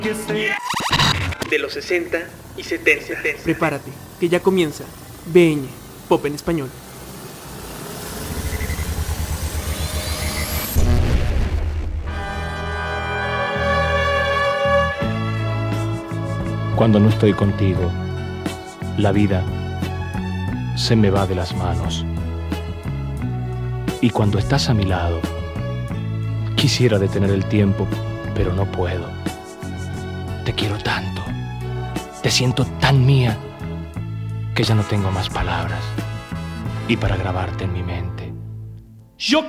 De los 60 y 70. Prepárate, que ya comienza BN, Pop en Español. Cuando no estoy contigo, la vida se me va de las manos. Y cuando estás a mi lado, quisiera detener el tiempo, pero no puedo. Te quiero tanto, te siento tan mía, que ya no tengo más palabras. Y para grabarte en mi mente, yo